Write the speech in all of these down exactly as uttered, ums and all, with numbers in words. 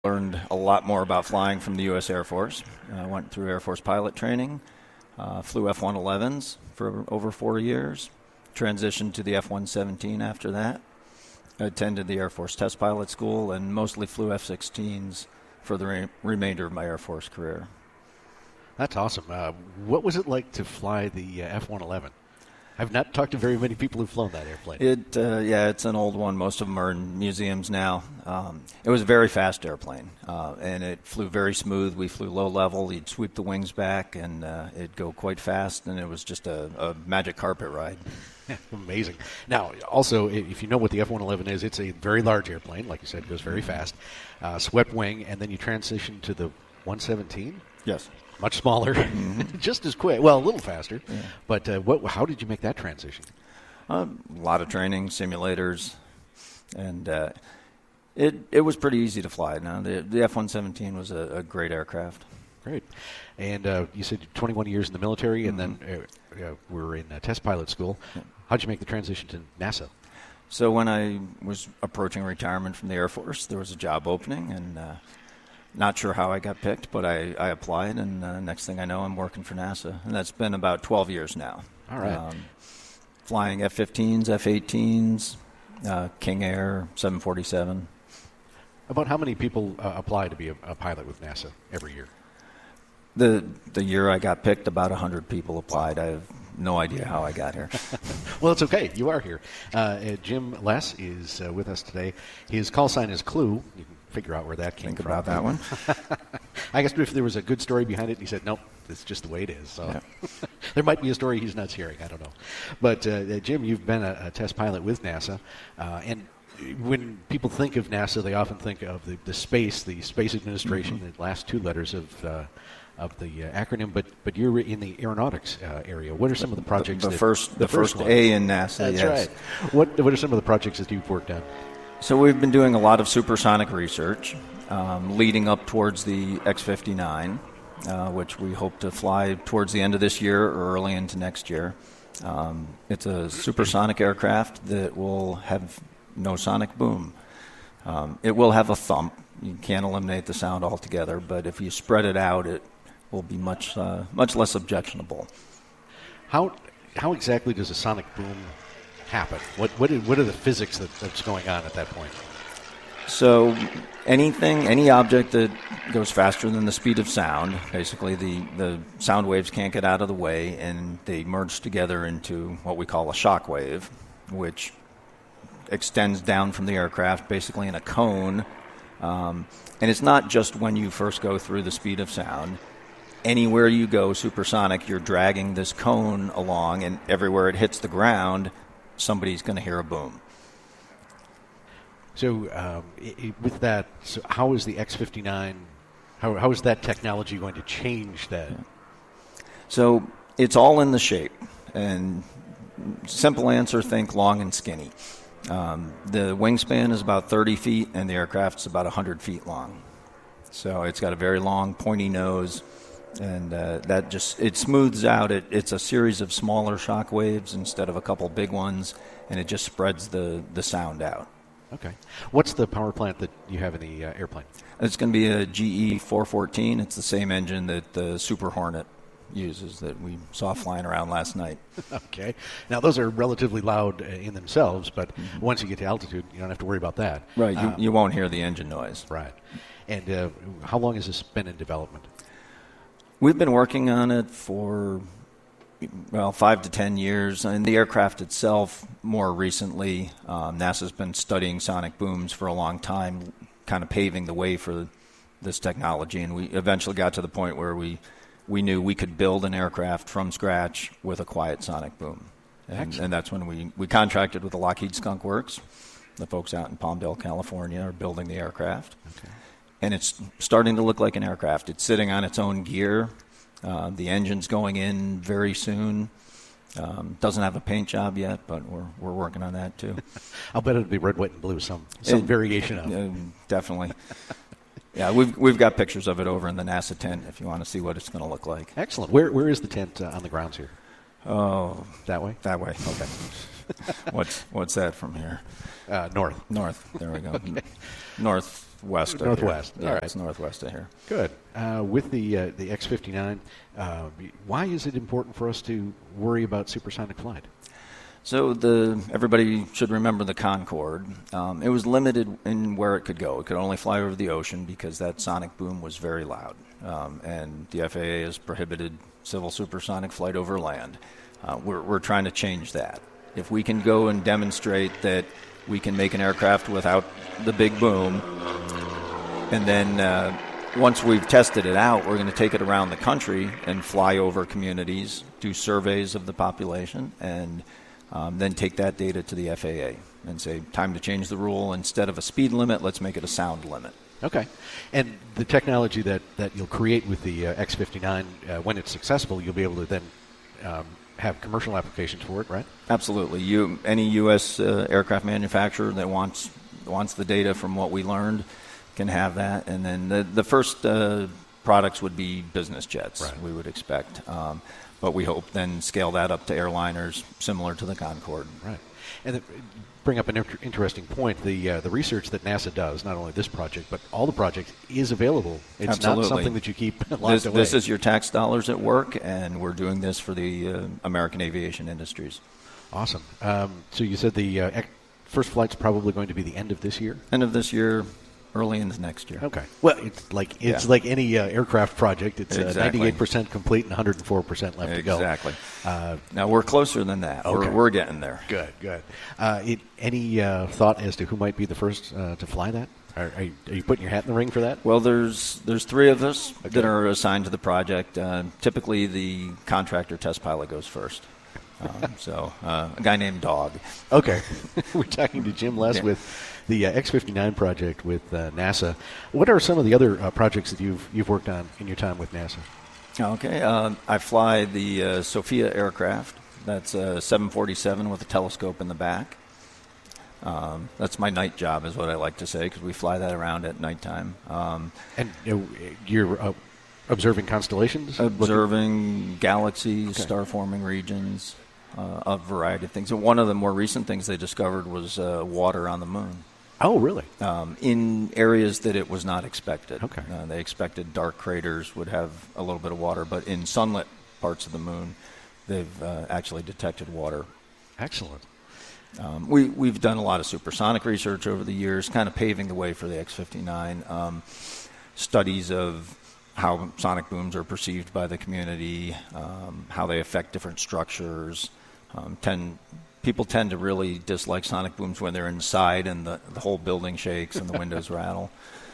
Learned a lot more about flying from the U S Air Force. I uh, went through Air Force pilot training, uh, flew F one elevens for over four years, transitioned to the F one seventeen after that, attended the Air Force Test Pilot School, and mostly flew F sixteens for the re- remainder of my Air Force career. That's awesome. Uh, what was it like to fly the uh, F one eleven? I've not talked to very many people who've flown that airplane. It, uh, yeah, it's an old one. Most of them are in museums now. Um, it was a very fast airplane, uh, and it flew very smooth. We flew low level. You'd sweep the wings back, and uh, it'd go quite fast, and it was just a, a magic carpet ride. Amazing. Now, also, if you know what the F one eleven is, it's a very large airplane. Like you said, it goes very fast. Uh, swept wing, and then you transition to the one seventeen? Yes. Much smaller, mm-hmm. just as quick. Well, a little faster. Yeah. But uh, what? How did you make that transition? Uh, a lot of training, simulators, and uh, it it was pretty easy to fly. Now the the F one seventeen was a, a great aircraft. Great. And uh, you said twenty-one years in the military, and mm-hmm. then uh, uh, we're in uh, test pilot school. Yeah. How did you make the transition to NASA? So when I was approaching retirement from the Air Force, there was a job opening, and uh, not sure how I got picked, but I, I applied, and uh, next thing I know, I'm working for NASA. And that's been about twelve years now. All right. Um, flying F fifteens, F eighteens, uh, King Air, seven forty-seven. About how many people uh, apply to be a, a pilot with NASA every year? The the year I got picked, about one hundred people applied. I have no idea how I got here. Well, it's okay. You are here. Uh, Jim Less is uh, with us today. His call sign is Clue. You can figure out where that came Think from. about that one. I guess if there was a good story behind it, he said, nope, it's just the way it is. So yeah. There might be a story he's not hearing. I don't know. But, uh, Jim, you've been a, a test pilot with NASA. Uh, and when people think of NASA, they often think of the, the space, the Space Administration, mm-hmm. the last two letters of uh, of the uh, acronym. But but you're in the aeronautics uh, area. What are some of the projects? The, the that, first, the, the first, first A in NASA. That's yes. right. What What are some of the projects that you've worked on? So we've been doing a lot of supersonic research, um, leading up towards the X fifty-nine, uh, which we hope to fly towards the end of this year or early into next year. Um, it's a supersonic aircraft that will have no sonic boom. Um, it will have a thump. You can't eliminate the sound altogether, but if you spread it out, it will be much uh, much less objectionable. How how exactly does a sonic boom happen? What what are, what are the physics that, that's going on at that point? So anything, any object that goes faster than the speed of sound, basically the, the sound waves can't get out of the way, and they merge together into what we call a shock wave, which extends down from the aircraft basically in a cone. Um, and it's not just when you first go through the speed of sound. Anywhere you go supersonic, you're dragging this cone along, and everywhere it hits the ground, somebody's going to hear a boom. So um, it, with that, so how is the X fifty-nine, how, how is that technology going to change that? So it's all in the shape. And simple answer, think long and skinny. Um, the wingspan is about thirty feet, and the aircraft's about one hundred feet long. So it's got a very long, pointy nose, and uh, that just, it smooths out. It, it's a series of smaller shock waves instead of a couple big ones, and it just spreads the, the sound out. Okay. What's the power plant that you have in the uh, airplane? It's going to be a G E four fourteen. It's the same engine that the Super Hornet uses that we saw flying around last night. Okay. Now, those are relatively loud uh, in themselves, but mm-hmm. once you get to altitude, you don't have to worry about that. Right. You, um, you won't hear the engine noise. Right. And uh, how long has this been in development? We've been working on it for, well, five to ten years. And the aircraft itself, more recently, um, NASA's been studying sonic booms for a long time, kind of paving the way for this technology. And we eventually got to the point where we we knew we could build an aircraft from scratch with a quiet sonic boom. And, and that's when we, we contracted with the Lockheed Skunk Works. The folks out in Palmdale, California, are building the aircraft. Okay. And it's starting to look like an aircraft. It's sitting on its own gear. Uh, the engine's going in very soon. Um, doesn't have a paint job yet, but we're we're working on that too. I'll bet it'll be red, white, and blue. Some some it, variation of it. Uh, definitely. Yeah, we've we've got pictures of it over in the NASA tent if you want to see what it's going to look like. Excellent. Where where is the tent uh, on the grounds here? Oh, that way. That way. Okay. what's what's that from here? Uh, north. North. There we go. Okay. North northwest of Northwest. here. All Yeah, right. it's northwest of here. Good. Uh, with the uh, the X fifty-nine, uh, why is it important for us to worry about supersonic flight? So the everybody should remember the Concorde. Um, it was limited in where it could go. It could only fly over the ocean because that sonic boom was very loud. Um, and the F A A has prohibited civil supersonic flight over land. Uh, we're, we're trying to change that. If we can go and demonstrate that we can make an aircraft without the big boom, and then uh, once we've tested it out, we're going to take it around the country and fly over communities, do surveys of the population, and Um, then take that data to the F A A and say, time to change the rule. Instead of a speed limit, let's make it a sound limit. Okay. And the technology that, that you'll create with the uh, X fifty-nine, uh, when it's successful, you'll be able to then um, have commercial applications for it, right? Absolutely. You, any U S uh, aircraft manufacturer that wants wants the data from what we learned can have that. And then the, the first uh, products would be business jets, right. we would expect. Um, But we hope then scale that up to airliners similar to the Concorde. Right. And the, bring up an inter- interesting point. The uh, the research that NASA does, not only this project, but all the projects, is available. It's Absolutely. not something that you keep locked this, away. This is your tax dollars at work, and we're doing this for the uh, American aviation industries. Awesome. Um, so you said the uh, ec- first flight's probably going to be the end of this year? End of this year, early into next year. Okay. Well, it's like it's Yeah. like any uh, aircraft project. It's uh, Exactly. ninety-eight percent complete and one hundred four percent left to go. Exactly. Uh, now, we're closer than that. Okay. We're, we're getting there. Good, good. Uh, it, any uh, thought as to who might be the first uh, to fly that? Are, are, you, are you putting your hat in the ring for that? Well, there's there's three of us Okay. that are assigned to the project. Uh, typically, the contractor test pilot goes first. Um, so uh, a guy named Dog. Okay. We're talking to Jim Les Yeah. with the uh, X fifty-nine project with uh, NASA. What are some of the other uh, projects that you've you've worked on in your time with NASA? Okay. Uh, I fly the uh, Sophia aircraft. That's a seven forty-seven with a telescope in the back. Um, that's my night job, is what I like to say, because we fly that around at nighttime. Um, And you know, you're uh, observing constellations? observing galaxies, Okay. star-forming regions, uh, a variety of things. And one of the more recent things they discovered was uh, water on the moon. Oh, really? Um, in areas that it was not expected. Okay. Uh, they expected dark craters would have a little bit of water, but in sunlit parts of the moon, they've uh, actually detected water. Excellent. Um, we, we've done a lot of supersonic research over the years, kind of paving the way for the X fifty-nine. Um, studies of how sonic booms are perceived by the community, um, how they affect different structures. Um, tend People tend to really dislike sonic booms when they're inside and the, the whole building shakes and the windows rattle.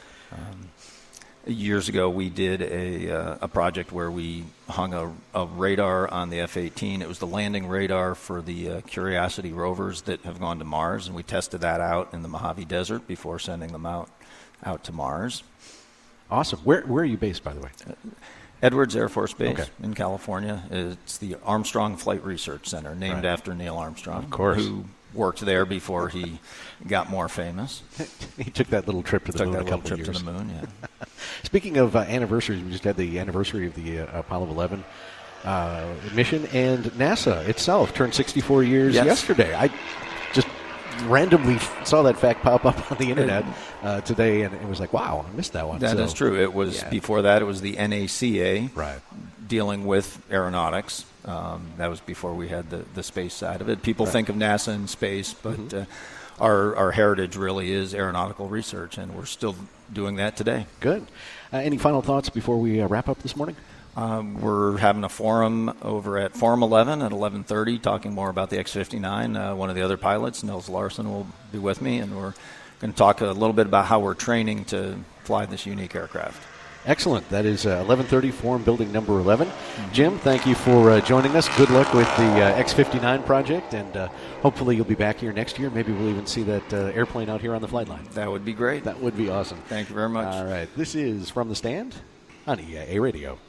Um, years ago, we did a, uh, a project where we hung a, a radar on the F eighteen. It was the landing radar for the uh, Curiosity rovers that have gone to Mars, and we tested that out in the Mojave Desert before sending them out, out to Mars. Awesome. Where where are you based, by the way? Edwards Air Force Base Okay. in California. It's the Armstrong Flight Research Center, named Right. after Neil Armstrong, Of course. who worked there before he got more famous. He took that little trip to the Took moon that a little couple trip of to years. the moon, yeah. Speaking of uh, anniversaries, we just had the anniversary of the uh, Apollo eleven uh, mission, and NASA itself turned sixty-four years Yes. yesterday. I just randomly saw that fact pop up on the internet uh, today, and it was like, wow, I missed that one. That So- is true. It was yeah. before that. It was the N A C A, Right. dealing with aeronautics. Um, that was before we had the, the space side of it. People Right. think of NASA and space, but Mm-hmm. uh, our our heritage really is aeronautical research, and we're still doing that today. Good. Uh, any final thoughts before we uh, wrap up this morning? Um, we're having a forum over at Forum eleven at eleven thirty, talking more about the X fifty-nine. Uh, one of the other pilots, Nils Larson, will be with me, and we're going to talk a little bit about how we're training to fly this unique aircraft. Excellent. That is uh, eleven thirty, Forum Building number eleven. Jim, thank you for uh, joining us. Good luck with the uh, X fifty-nine project, and uh, hopefully you'll be back here next year. Maybe we'll even see that uh, airplane out here on the flight line. That would be great. That would be awesome. Thank you very much. All right. This is From the Stand on E A A Radio.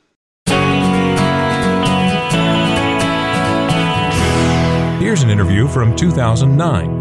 Here's an interview from two thousand nine.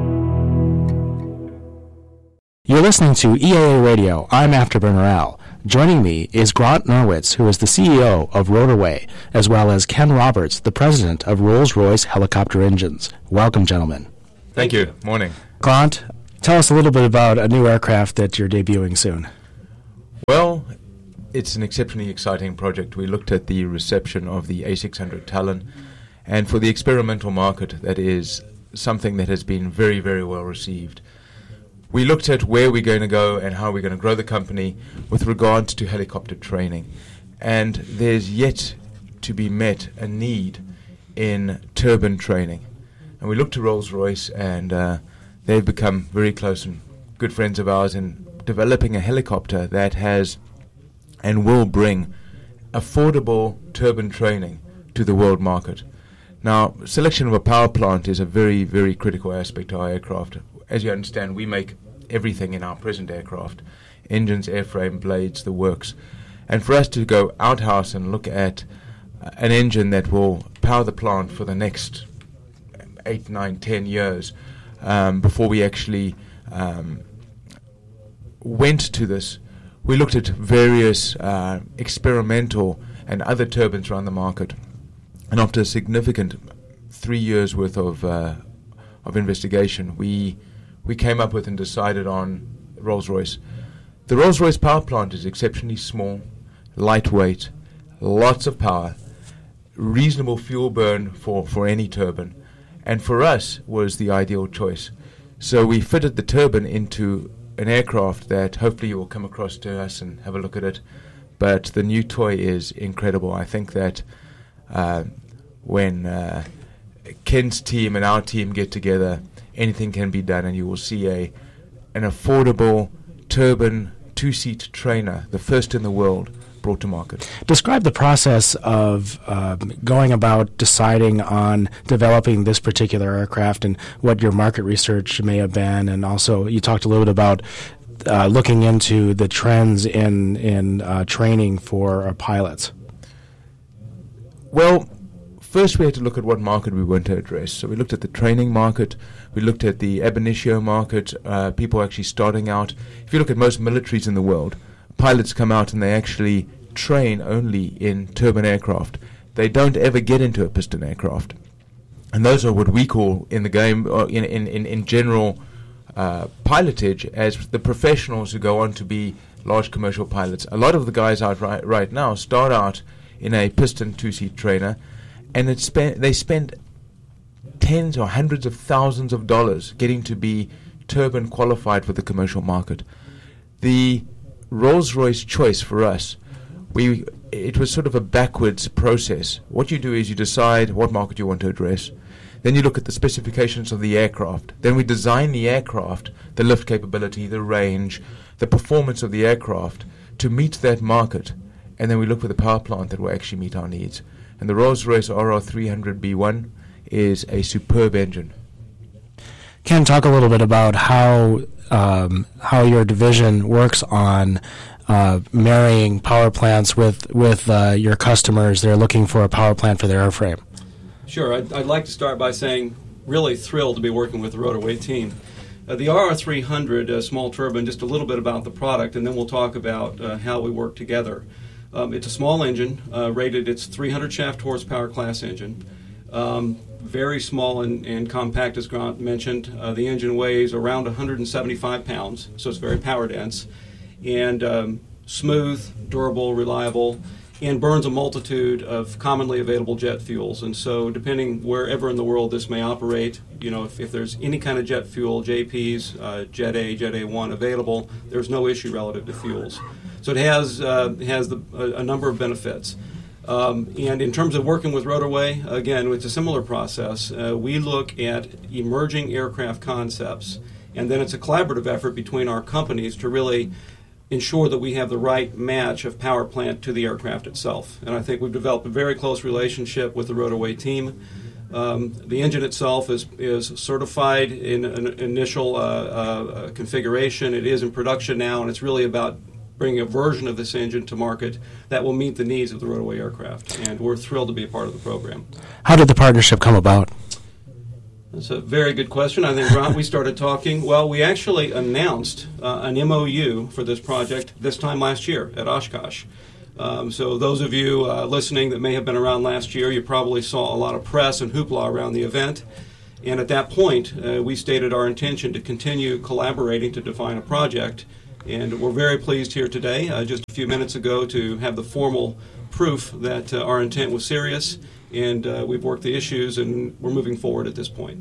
You're listening to E A A Radio. I'm Afterburner Al. Joining me is Grant Norwitz, who is the C E O of Rotorway, as well as Ken Roberts, the president of Rolls-Royce Helicopter Engines. Welcome, gentlemen. Thank you. Morning. Grant, Tell us a little bit about a new aircraft that you're debuting soon. Well, it's an exceptionally exciting project. We looked at the reception of the A six hundred Talon, and for the experimental market, that is something that has been very, very well received. We looked at where we're going to go and how we're going to grow the company with regards to helicopter training. And there's yet to be met a need in turbine training. And we looked to Rolls-Royce, and uh, they've become very close and good friends of ours in developing a helicopter that has and will bring affordable turbine training to the world market. Now, selection of a power plant is a very, very critical aspect to our aircraft. As you understand, we make everything in our present aircraft, engines, airframe, blades, the works. And for us to go outhouse and look at uh, an engine that will power the plant for the next eight, nine, ten years um, before we actually um, went to this, we looked at various uh, experimental and other turbines around the market. And after a significant three years worth of uh, of investigation, we we came up with and decided on Rolls-Royce. The Rolls-Royce power plant is exceptionally small, lightweight, lots of power, reasonable fuel burn for, for any turbine, and for us was the ideal choice. So we fitted the turbine into an aircraft that hopefully you will come across to us and have a look at it. But the new toy is incredible. I think that uh, when uh, Ken's team and our team get together, anything can be done, and you will see a an affordable turbine two-seat trainer, the first in the world, brought to market. Describe the process of um, going about deciding on developing this particular aircraft and what your market research may have been, and also you talked a little bit about uh, looking into the trends in, in uh, training for uh, pilots. Well, first we had to look at what market we want to address. So we looked at the training market, we looked at the ab initio market, uh, people actually starting out. If you look at most militaries in the world, pilots come out and they actually train only in turbine aircraft. They don't ever get into a piston aircraft. And those are what we call in the game, or in, in, in, in general uh, pilotage, as the professionals who go on to be large commercial pilots. A lot of the guys out right, right now start out in a piston two-seat trainer, and it spend, they spend tens or hundreds of thousands of dollars getting to be turbine qualified for the commercial market. The Rolls-Royce choice for us, we it was sort of a backwards process. What you do is you decide what market you want to address. Then you look at the specifications of the aircraft. Then we design the aircraft, the lift capability, the range, the performance of the aircraft to meet that market. And then we look for the power plant that will actually meet our needs. And the Rolls-Royce R R three hundred B one is a superb engine. Ken, talk a little bit about how um, how your division works on uh, marrying power plants with with uh, your customers. They're looking for a power plant for their airframe. Sure. I'd, I'd like to start by saying really thrilled to be working with the Rotorway team. Uh, the R R three hundred, a small turbine, just a little bit about the product, and then we'll talk about uh, how we work together. Um, it's a small engine, uh, rated, it's three hundred shaft horsepower class engine. Um, very small and, and compact, as Grant mentioned. Uh, the engine weighs around one hundred seventy-five pounds, so it's very power dense. And um, smooth, durable, reliable, and burns a multitude of commonly available jet fuels. And so depending wherever in the world this may operate, you know, if, if there's any kind of jet fuel, J Ps, uh, Jet A, Jet A one available, there's no issue relative to fuels. So it has uh, has the, a, a number of benefits. Um, and in terms of working with Rotorway, again, it's a similar process. Uh, we look at emerging aircraft concepts, and then it's a collaborative effort between our companies to really ensure that we have the right match of power plant to the aircraft itself. And I think we've developed a very close relationship with the Rotorway team. Um, the engine itself is, is certified in an initial uh, uh, configuration. It is in production now, and it's really about bringing a version of this engine to market that will meet the needs of the Rotorway aircraft. And we're thrilled to be a part of the program. How did the partnership come about? That's a very good question. I think, Ron, we started talking. Well, we actually announced uh, an M O U for this project this time last year at Oshkosh. Um, so those of you uh, listening that may have been around last year, you probably saw a lot of press and hoopla around the event. And at that point, uh, we stated our intention to continue collaborating to define a project. And we're very pleased here today, uh, just a few minutes ago, to have the formal proof that uh, our intent was serious, and uh, we've worked the issues, and we're moving forward at this point.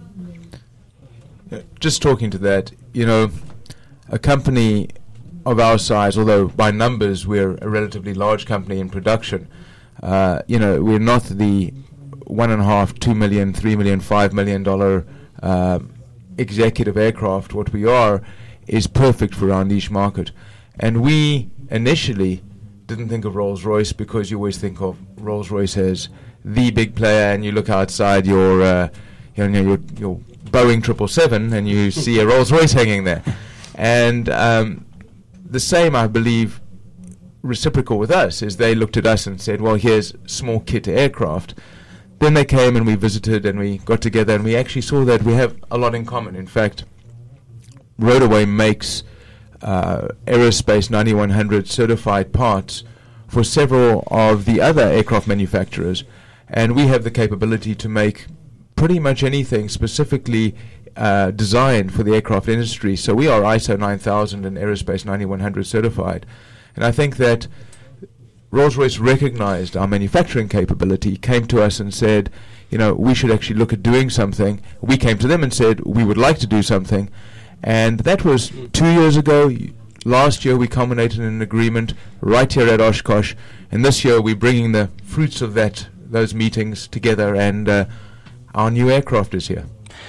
Just talking to that, you know, a company of our size, although by numbers we're a relatively large company in production, uh, you know, we're not the one and a half, two million, three million, five million dollar uh, executive aircraft. What we are is perfect for our niche market. And we initially didn't think of Rolls-Royce because you always think of Rolls-Royce as the big player, and you look outside your, uh, you know, your, your Boeing triple seven and you see a Rolls-Royce hanging there. And um, the same, I believe, reciprocal with us, is they looked at us and said, well, here's small kit aircraft. Then they came and we visited and we got together and we actually saw that we have a lot in common. In fact, Rotorway makes uh, Aerospace ninety-one hundred certified parts for several of the other aircraft manufacturers, and we have the capability to make pretty much anything specifically uh, designed for the aircraft industry. So we are I S O nine thousand and Aerospace ninety-one hundred certified. And I think that Rolls-Royce recognized our manufacturing capability, came to us and said, you know, we should actually look at doing something. We came to them and said, we would like to do something. And that was two years ago. Last year we culminated in an agreement right here at Oshkosh, and this year we're bringing the fruits of that those meetings together, and uh, our new aircraft is here.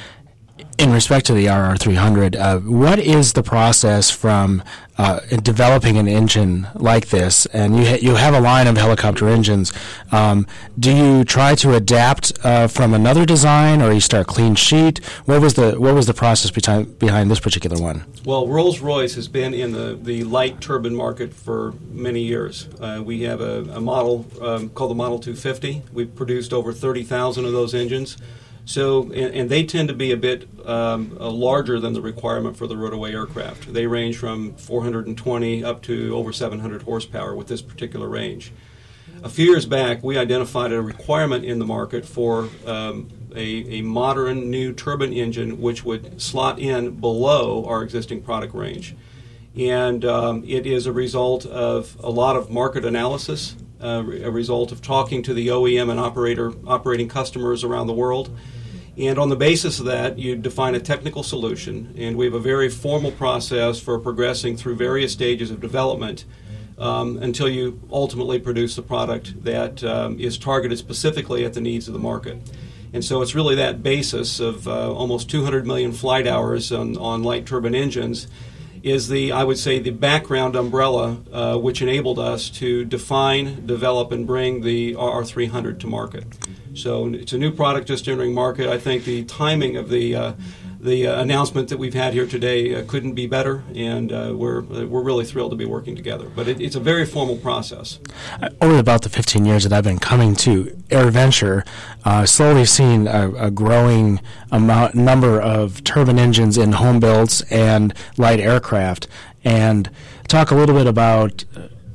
In respect to the R R three hundred, uh, what is the process from uh, in developing an engine like this? And you ha- you have a line of helicopter engines. Um, do you try to adapt uh, from another design, or you start clean sheet? What was the what was the process behind behind this particular one? Well, Rolls-Royce has been in the, the light turbine market for many years. Uh, we have a, a model um, called the Model two fifty. We've produced over thirty thousand of those engines. So, and, and they tend to be a bit um, uh, larger than the requirement for the Rotorway aircraft. They range from four hundred twenty up to over seven hundred horsepower with this particular range. A few years back, we identified a requirement in the market for um, a, a modern new turbine engine which would slot in below our existing product range. And um, it is a result of a lot of market analysis, uh, a result of talking to the O E M and operator operating customers around the world. And on the basis of that, you define a technical solution, and we have a very formal process for progressing through various stages of development um, until you ultimately produce a product that um, is targeted specifically at the needs of the market. And so it's really that basis of uh, almost two hundred million flight hours on, on light turbine engines is the, I would say, the background umbrella uh, which enabled us to define, develop, and bring the R R three hundred to market. So it's a new product just entering market. I think the timing of the uh, the uh, announcement that we've had here today uh, couldn't be better, and uh, we're uh, we're really thrilled to be working together. But it, it's a very formal process. Uh, over about the fifteen years that I've been coming to AirVenture, uh, slowly seen a, a growing amount number of turbine engines in home builds and light aircraft. And talk a little bit about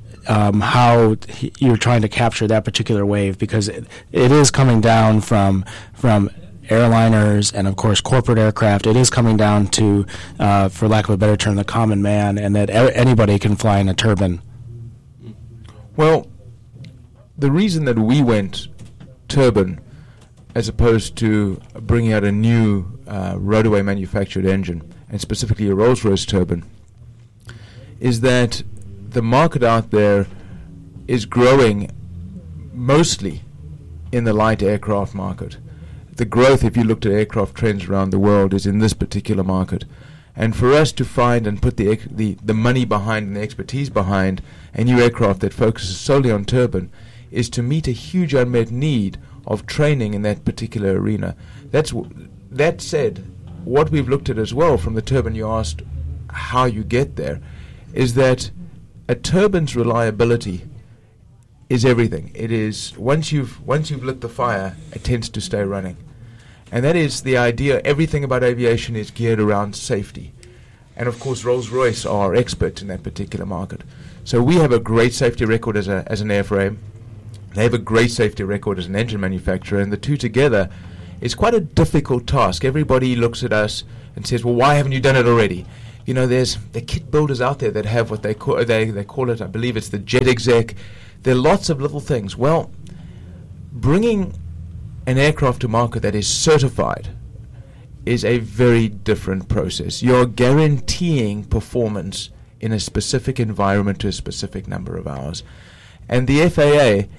Um, how he, you're trying to capture that particular wave, because it, it is coming down from from airliners and, of course, corporate aircraft. It is coming down to, uh, for lack of a better term, the common man, and that a- anybody can fly in a turbine. Well, the reason that we went turbine as opposed to bringing out a new uh, Rotorway manufactured engine, and specifically a Rolls-Royce turbine, is that the market out there is growing mostly in the light aircraft market. The growth, if you looked at aircraft trends around the world, is in this particular market. And for us to find and put the, the, the money behind and the expertise behind a new aircraft that focuses solely on turbine is to meet a huge unmet need of training in that particular arena. That's w- that said, what we've looked at as well from the turbine, you asked how you get there, is that a turbine's reliability is everything. It is once you've once you've lit the fire, it tends to stay running, and that is the idea. Everything about aviation is geared around safety, and of course, Rolls-Royce are experts in that particular market. So we have a great safety record as a as an airframe. They have a great safety record as an engine manufacturer, and the two together It's quite a difficult task. Everybody looks at us and says, well, why haven't you done it already? You know, there's the kit builders out there that have what they call, they, they call it, I believe it's the Jet Exec. There are lots of little things. Well, bringing an aircraft to market that is certified is a very different process. You're guaranteeing performance in a specific environment to a specific number of hours. And the F A A,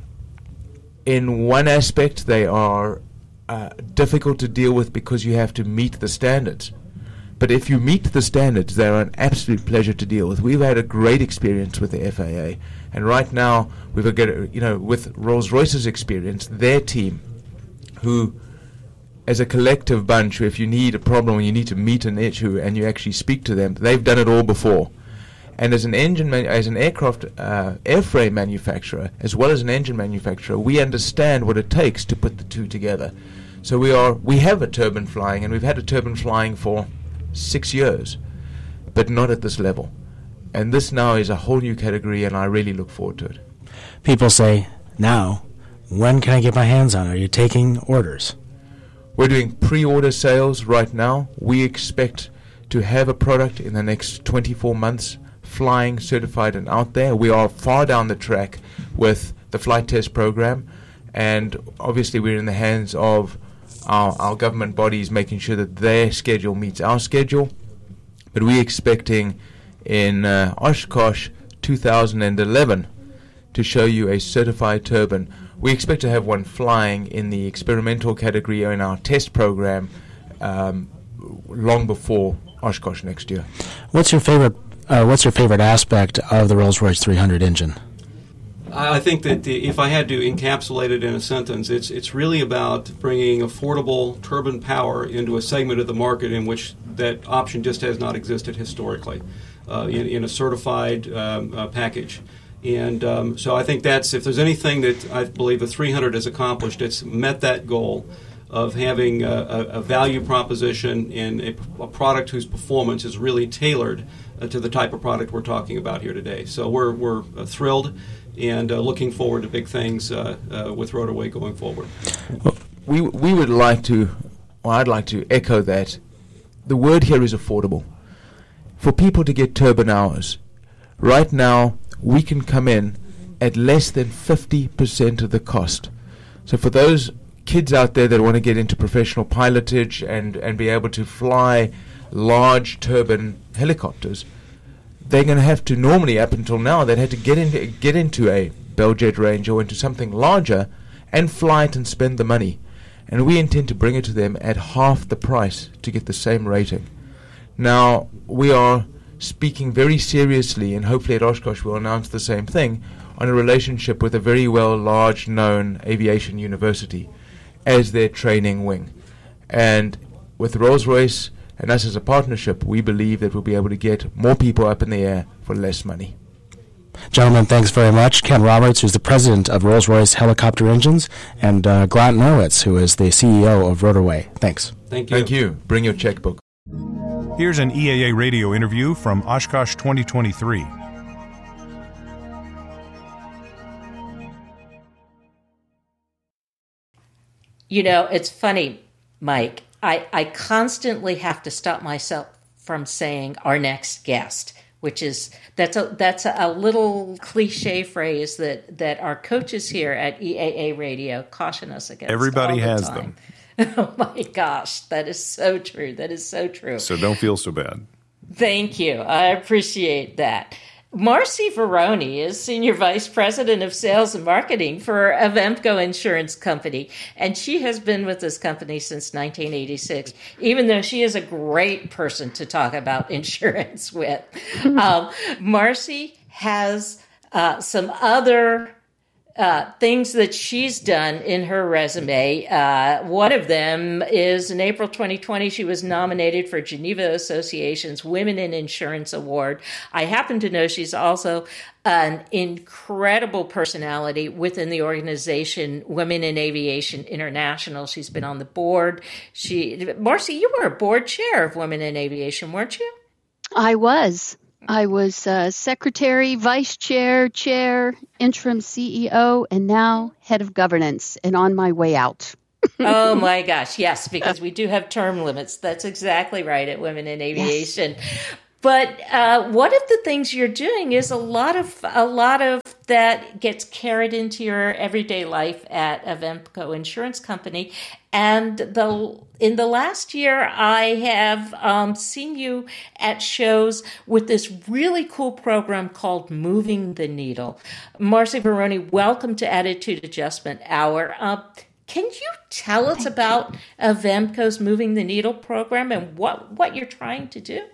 in one aspect, they are uh, difficult to deal with because you have to meet the standards. But if you meet the standards, they're an absolute pleasure to deal with. We've had a great experience with the F A A. And right now, we've got, you know, with Rolls-Royce's experience, their team, who, as a collective bunch, if you need a problem and you need to meet an issue and you actually speak to them, they've done it all before. And as an engine, man- as an aircraft uh, airframe manufacturer, as well as an engine manufacturer, we understand what it takes to put the two together. So we are, we have a turbine flying, and we've had a turbine flying for six years, but not at this level. And this now is a whole new category, and I really look forward to it. People say, now, when can I get my hands on it? Are you taking orders? We're doing pre-order sales right now. We expect to have a product in the next twenty-four months, flying, certified, and out there. We are far down the track with the flight test program, and obviously we're in the hands of our, our government bodies making sure that their schedule meets our schedule. But we're expecting in uh, Oshkosh two thousand eleven to show you a certified turbine. We expect to have one flying in the experimental category or in our test program um, long before Oshkosh next year. What's your favorite? Uh, what's your favorite aspect of the Rolls-Royce three hundred engine? I think that the, if I had to encapsulate it in a sentence, it's it's really about bringing affordable turbine power into a segment of the market in which that option just has not existed historically, uh, in, in a certified um, uh, package. And um, so I think that's, if there's anything that I believe the three hundred has accomplished, it's met that goal of having a, a, a value proposition and a, a product whose performance is really tailored uh, to the type of product we're talking about here today. So we're we're uh, thrilled and uh, looking forward to big things uh, uh, with Rotorway going forward. Well, we we would like to, or I'd like to echo that. The word here is affordable. For people to get turbine hours, right now we can come in at less than fifty percent of the cost. So for those kids out there that want to get into professional pilotage and, and be able to fly large turbine helicopters, they're going to have to, normally up until now, they'd had to get into, get into a Bell Jet Ranger or into something larger and fly it and spend the money. And we intend to bring it to them at half the price to get the same rating. Now, we are speaking very seriously, and hopefully at Oshkosh we'll announce the same thing, on a relationship with a very well large-known aviation university as their training wing. And with Rolls-Royce and us as a partnership, we believe that we'll be able to get more people up in the air for less money. Gentlemen, thanks very much. Ken Roberts, who's the president of Rolls-Royce Helicopter Engines, and uh, Grant Norwitz, who is the C E O of Rotorway. Thanks. Thank you. Thank you. Bring your checkbook. Here's an E A A radio interview from Oshkosh twenty twenty-three. You know, it's funny, Mike. I, I constantly have to stop myself from saying our next guest, which is that's a that's a, a little cliche phrase that, that our coaches here at E A A Radio caution us against. Everybody all the has time. them. Oh my gosh, that is so true. That is so true. So don't feel so bad. Thank you. I appreciate that. Marcy Veroni is Senior Vice President of Sales and Marketing for Avemco Insurance Company, and she has been with this company since nineteen eighty-six, even though she is a great person to talk about insurance with. um, Marcy has uh, some other Uh, things that she's done in her resume. Uh, one of them is in April twenty twenty, she was nominated for Geneva Association's Women in Insurance Award. I happen to know she's also an incredible personality within the organization Women in Aviation International. She's been on the board. She, Marcy, you were a board chair of Women in Aviation, weren't you? I was. I was uh, secretary, vice chair, chair, interim C E O, and now head of governance, and on my way out. Oh my gosh, yes, because we do have term limits. That's exactly right at Women in Aviation. Yes. But uh, one of the things you're doing is a lot of a lot of that gets carried into your everyday life at Avemco Insurance Company. And the in the last year, I have um, seen you at shows with this really cool program called Moving the Needle. Marcy Baroni, welcome to Attitude Adjustment Hour. Uh, can you tell us Thank about you. Avemco's Moving the Needle program and what, what you're trying to do?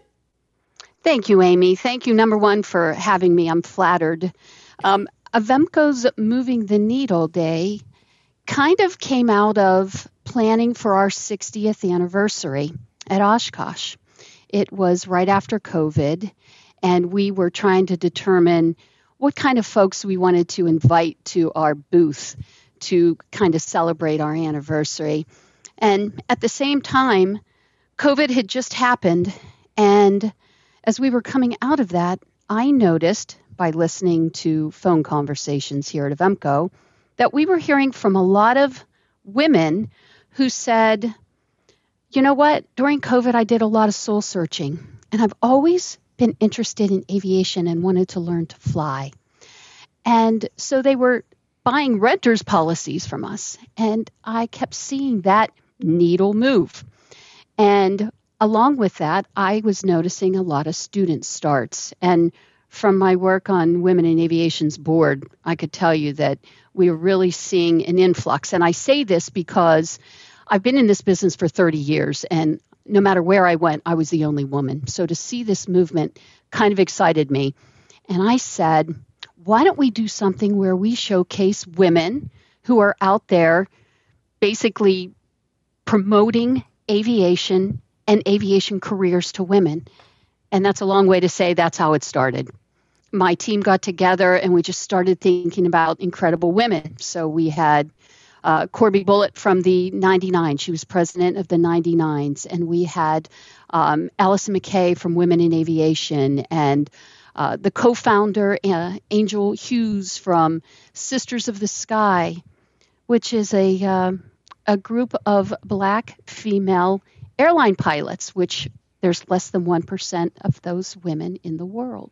Thank you, Amy. Thank you, number one, for having me. I'm flattered. Um, Avemco's Moving the Needle Day kind of came out of planning for our sixtieth anniversary at Oshkosh. It was right after COVID, and we were trying to determine what kind of folks we wanted to invite to our booth to kind of celebrate our anniversary. And at the same time, COVID had just happened, and as we were coming out of that, I noticed by listening to phone conversations here at Avemco that we were hearing from a lot of women who said, you know what, during COVID, I did a lot of soul searching, and I've always been interested in aviation and wanted to learn to fly. And so they were buying renters policies from us, and I kept seeing that needle move. And along with that, I was noticing a lot of student starts. And from my work on Women in Aviation's board, I could tell you that we are really seeing an influx. And I say this because I've been in this business for thirty years, and no matter where I went, I was the only woman. So to see this movement kind of excited me. And I said, why don't we do something where we showcase women who are out there basically promoting aviation and aviation careers to women? And that's a long way to say that's how it started. My team got together and we just started thinking about incredible women. So we had uh, Corby Bullitt from the ninety-nine. She was president of the ninety-nines. And we had um, Allison McKay from Women in Aviation, and uh, the co-founder, uh, Angel Hughes from Sisters of the Sky, which is a, uh, a group of Black female airline pilots, which there's less than one percent of those women in the world.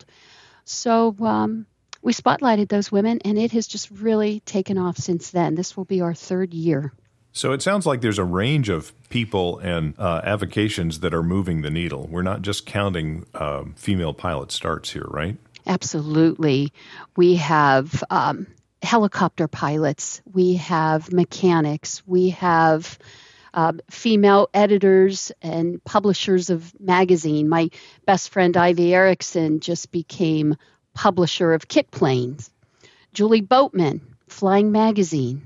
So um, we spotlighted those women, and it has just really taken off since then. This will be our third year. So it sounds like there's a range of people and uh, avocations that are moving the needle. We're not just counting uh, female pilot starts here, right? Absolutely. We have um, helicopter pilots. We have mechanics. We have Uh, female editors and publishers of magazine. My best friend, Ivy Erickson, just became publisher of Kit Planes. Julie Boatman, Flying Magazine.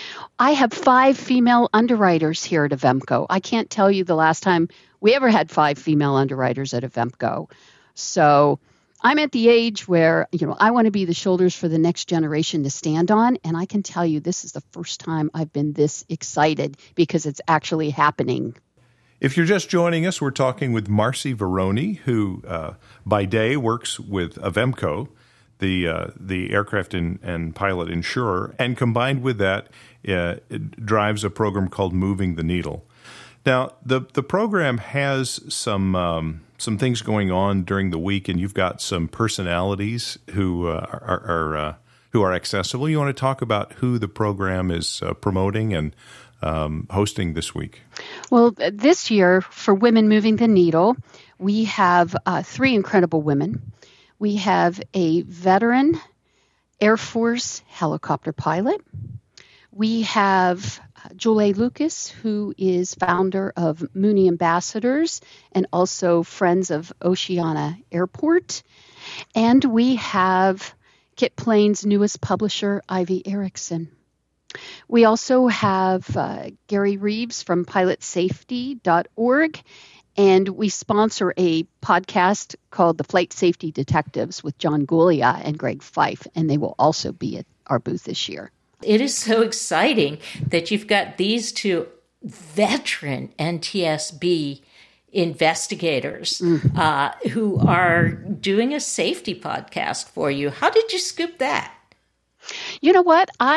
I have five female underwriters here at Avemco. I can't tell you the last time we ever had five female underwriters at Avemco. So I'm at the age where, you know, I want to be the shoulders for the next generation to stand on. And I can tell you this is the first time I've been this excited because it's actually happening. If you're just joining us, we're talking with Marcy Baroni, who uh, by day works with Avemco, the uh, the aircraft and, and pilot insurer, and combined with that, uh, it drives a program called Moving the Needle. Now, the, the program has some um, some things going on during the week, and you've got some personalities who uh, are, are uh, who are accessible. You want to talk about who the program is uh, promoting and um, hosting this week? Well, this year for Women Moving the Needle, we have uh, three incredible women. We have a veteran Air Force helicopter pilot. We have Julie Lucas, who is founder of Mooney Ambassadors and also Friends of Oceana Airport. And we have Kit Planes' newest publisher, Ivy Erickson. We also have uh, Gary Reeves from pilot safety dot org, and we sponsor a podcast called The Flight Safety Detectives with John Gulia and Greg Fife, and they will also be at our booth this year. It is so exciting that you've got these two veteran N T S B investigators mm-hmm. uh, who are doing a safety podcast for you. How did you scoop that? You know what? I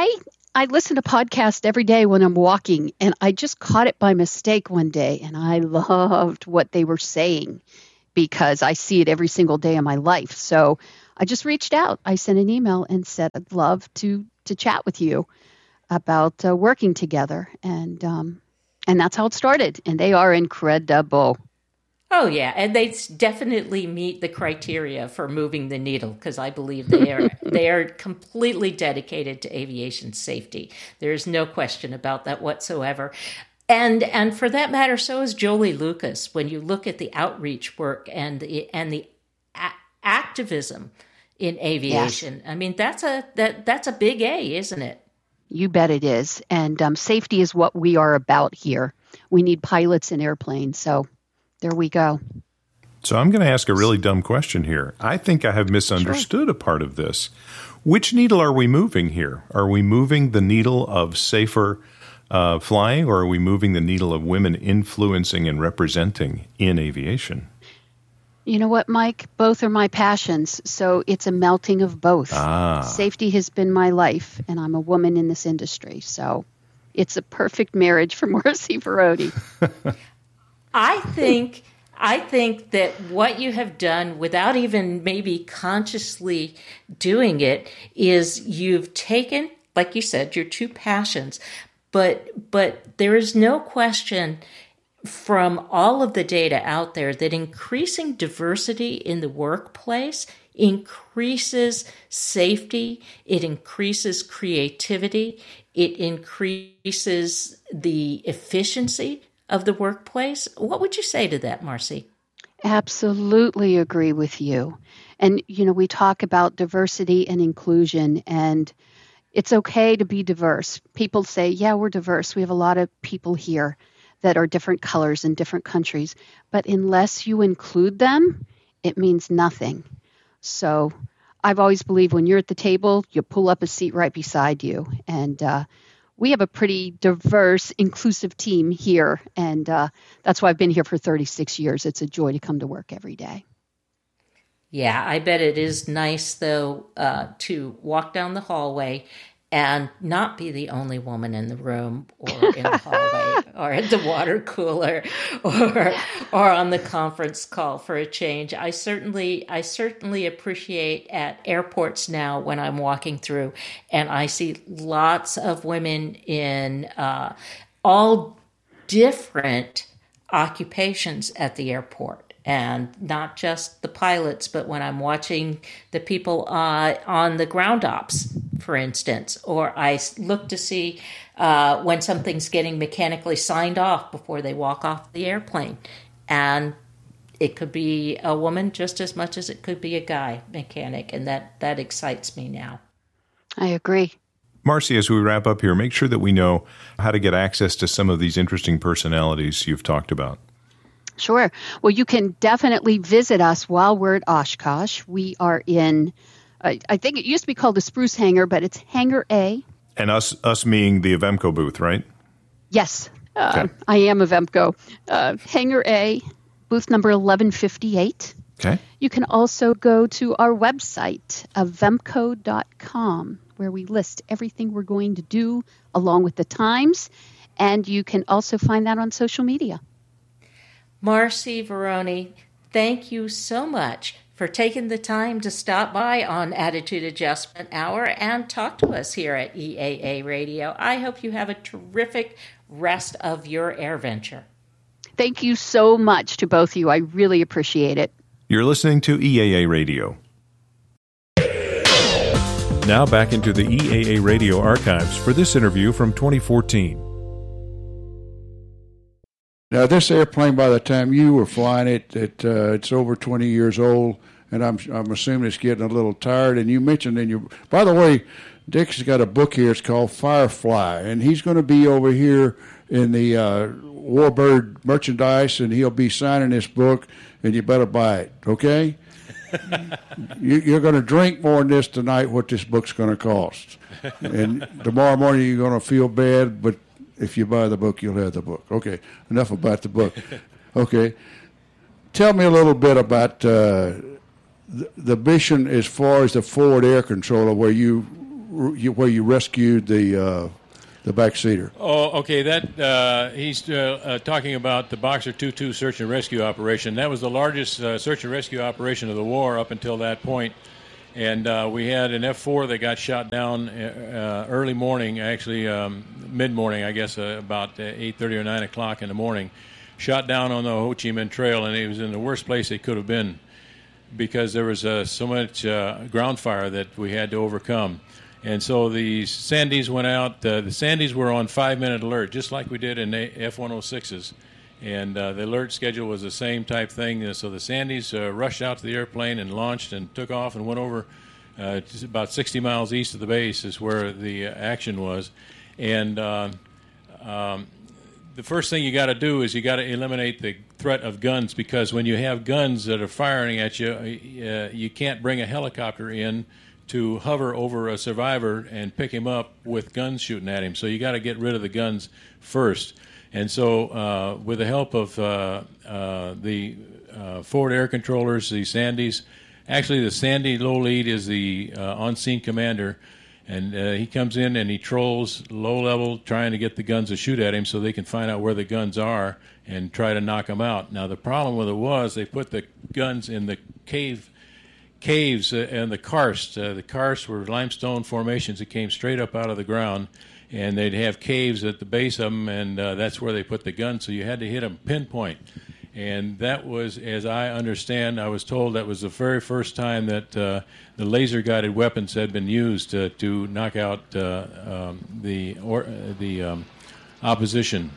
I listen to podcasts every day when I'm walking, and I just caught it by mistake one day, and I loved what they were saying because I see it every single day of my life. So I just reached out. I sent an email and said, I'd love to to chat with you about uh, working together. And um, and that's how it started. And they are incredible. Oh, yeah. And they definitely meet the criteria for moving the needle because I believe they are they are completely dedicated to aviation safety. There's no question about that whatsoever. And and for that matter, so is Jolie Lucas. When you look at the outreach work and the, and the a- activism in aviation, yes. I mean, that's a that that's a big A, isn't it? You bet it is. And um, safety is what we are about here. We need pilots in airplanes. So there we go. So I'm going to ask a really dumb question here. I think I have misunderstood sure. a part of this. Which needle are we moving here? Are we moving the needle of safer uh, flying, or are we moving the needle of women influencing and representing in aviation? You know what, Mike? Both are my passions, so it's a melting of both. Ah. Safety has been my life, and I'm a woman in this industry, so it's a perfect marriage for Marcy Veroni. I think I think that what you have done without even maybe consciously doing it is you've taken, like you said, your two passions, but but there is no question from all of the data out there that increasing diversity in the workplace increases safety, it increases creativity, it increases the efficiency of the workplace. What would you say to that, Marcy? Absolutely agree with you. And, you know, we talk about diversity and inclusion, and it's okay to be diverse. People say, yeah, we're diverse. We have a lot of people here that are different colors in different countries. But unless you include them, it means nothing. So I've always believed when you're at the table, you pull up a seat right beside you. And uh, we have a pretty diverse, inclusive team here. And uh, that's why I've been here for thirty-six years. It's a joy to come to work every day. Yeah, I bet it is nice, though, uh, to walk down the hallway and not be the only woman in the room or in the hallway or at the water cooler or or on the conference call for a change. I certainly I certainly appreciate at airports now when I'm walking through and I see lots of women in uh, all different occupations at the airport. And not just the pilots, but when I'm watching the people uh, on the ground ops, for instance, or I look to see uh, when something's getting mechanically signed off before they walk off the airplane. And it could be a woman just as much as it could be a guy mechanic, and that, that excites me now. I agree. Marcy, as we wrap up here, make sure that we know how to get access to some of these interesting personalities you've talked about. Sure. Well, you can definitely visit us while we're at Oshkosh. We are in, uh, I think it used to be called the Spruce Hangar, but it's Hangar A. And us us being the Avemco booth, right? Yes, uh, okay. I am Avemco. Uh, Hangar A, booth number eleven fifty-eight. Okay. You can also go to our website, avemco dot com, where we list everything we're going to do along with the times. And you can also find that on social media. Marcy Veroni, thank you so much for taking the time to stop by on Attitude Adjustment Hour and talk to us here at E A A Radio. I hope you have a terrific rest of your air venture. Thank you so much to both of you. I really appreciate it. You're listening to E A A Radio. Now back into the E A A Radio archives for this interview from twenty fourteen. Now, this airplane, by the time you were flying it, it uh, it's over twenty years old, and I'm I'm assuming it's getting a little tired. And you mentioned in your, by the way, Dick's got a book here. It's called Firefly, and he's going to be over here in the uh, Warbird merchandise, and he'll be signing this book, and you better buy it, okay? you, you're going to drink more than this tonight, what this book's going to cost. And tomorrow morning you're going to feel bad, but if you buy the book, you'll have the book. Okay, enough about the book. Okay. Tell me a little bit about uh, the, the mission as far as the forward air controller, where you you, where you rescued the uh, the backseater? Oh, okay. That uh, he's uh, uh, talking about the Boxer two two search and rescue operation. That was the largest uh, search and rescue operation of the war up until that point. And uh, we had an F four that got shot down uh, early morning, actually um, mid-morning, I guess, uh, about eight thirty or nine o'clock in the morning. Shot down on the Ho Chi Minh Trail, and it was in the worst place it could have been because there was uh, so much uh, ground fire that we had to overcome. And so the Sandees went out. Uh, the Sandees were on five-minute alert, just like we did in F one oh sixes. And uh, the alert schedule was the same type thing. So the Sandees uh, rushed out to the airplane and launched and took off and went over uh, just about sixty miles east of the base is where the uh, action was. And uh, um, the first thing you got to do is you got to eliminate the threat of guns, because when you have guns that are firing at you, uh, you can't bring a helicopter in to hover over a survivor and pick him up with guns shooting at him. So you got to get rid of the guns first. And so uh, with the help of uh, uh, the uh, forward air controllers, the Sandees, actually the Sandy low lead is the uh, on-scene commander, and uh, he comes in and he trolls low level trying to get the guns to shoot at him so they can find out where the guns are and try to knock them out. Now the problem with it was they put the guns in the cave caves uh, and the karst. Uh, the karst were limestone formations that came straight up out of the ground, and they'd have caves at the base of them, and uh, that's where they put the guns, so you had to hit them pinpoint. And that was, as I understand, I was told that was the very first time that uh, the laser-guided weapons had been used uh, to knock out uh, um, the, or, uh, the um, opposition.